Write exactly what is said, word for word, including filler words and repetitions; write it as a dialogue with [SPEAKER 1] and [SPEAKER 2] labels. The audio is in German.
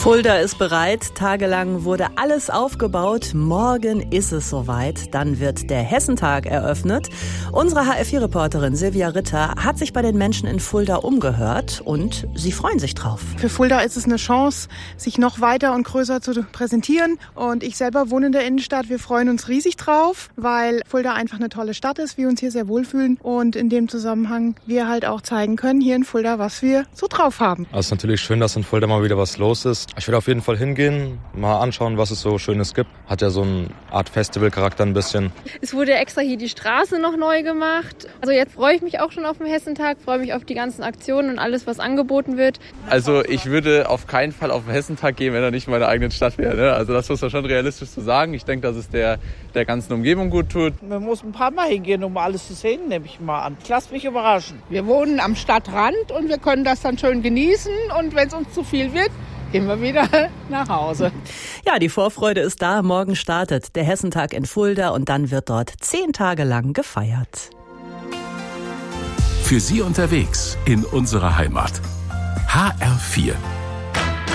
[SPEAKER 1] Fulda ist bereit. Tagelang wurde alles aufgebaut. Morgen ist es soweit. Dann wird der Hessentag eröffnet. Unsere H R vier Reporterin Silvia Ritter hat sich bei den Menschen in Fulda umgehört und sie freuen sich drauf.
[SPEAKER 2] Für Fulda ist es eine Chance, sich noch weiter und größer zu präsentieren. Und ich selber wohne in der Innenstadt. Wir freuen uns riesig drauf, weil Fulda einfach eine tolle Stadt ist, wir uns hier sehr wohlfühlen und in dem Zusammenhang wir halt auch zeigen können hier in Fulda, was wir so drauf haben.
[SPEAKER 3] Also es ist natürlich schön, dass in Fulda mal wieder was los ist. Ich werde auf jeden Fall hingehen, mal anschauen, was es so Schönes gibt. Hat ja so eine Art Festivalcharakter ein bisschen.
[SPEAKER 4] Es wurde extra hier die Straße noch neu gemacht. Also jetzt freue ich mich auch schon auf den Hessentag, freue mich auf die ganzen Aktionen und alles, was angeboten wird.
[SPEAKER 5] Also ich würde auf keinen Fall auf den Hessentag gehen, wenn er nicht in meiner eigenen Stadt wäre. Ne? Also das muss man schon realistisch so sagen. Ich denke, dass es der, der ganzen Umgebung gut tut.
[SPEAKER 6] Man muss ein paar Mal hingehen, um alles zu sehen, nehme ich mal an. Ich lasse mich überraschen.
[SPEAKER 7] Wir wohnen am Stadtrand und wir können das dann schön genießen. Und wenn es uns zu viel wird, gehen wir wieder nach Hause.
[SPEAKER 1] Ja, die Vorfreude ist da. Morgen startet der Hessentag in Fulda und dann wird dort zehn Tage lang gefeiert.
[SPEAKER 8] Für Sie unterwegs in unserer Heimat. H R vier